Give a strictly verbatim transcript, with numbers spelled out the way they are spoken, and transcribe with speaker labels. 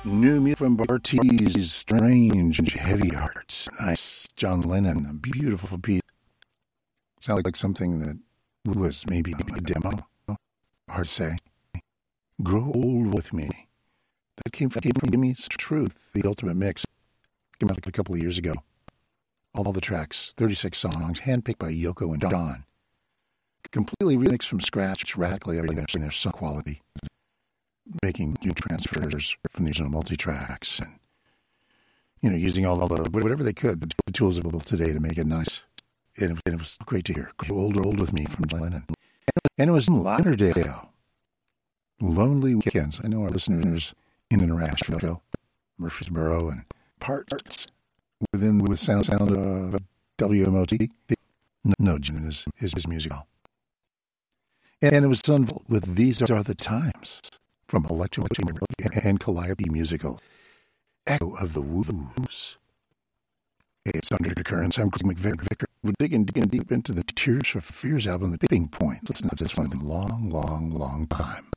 Speaker 1: New music from Bartees, Strange and Heavy Hearts. Nice. John Lennon, a beautiful piece. Sounds like something that was maybe a demo. Hard to say. Grow Old With Me. That came from Gimmy's Truth, the ultimate mix. Came out a couple of years ago. All the tracks, thirty-six songs, handpicked by Yoko and Don. Completely remixed from scratch, radically in their, their song quality. Making new transfers from the original multi-tracks and, you know, using all the, whatever they could, the tools available today to make it nice. And it, and it was great to hear. Grow Old, Old With Me from John Lennon. And it was in Lauderdale. Lonely Weekends. I know our listeners in and around Asheville, Murfreesboro, and parts within the sound, sound of W M O T. No, Jim is, is his musical. And it was done with These Are the Times from Electro and Calliope Musical. Echo of the Woos. Hey, it's Undercurrents. I'm Chris McVicker. We're digging, digging deep into the Tears for Fears album, The Tipping Point. Listen to this one in a long, long, long time.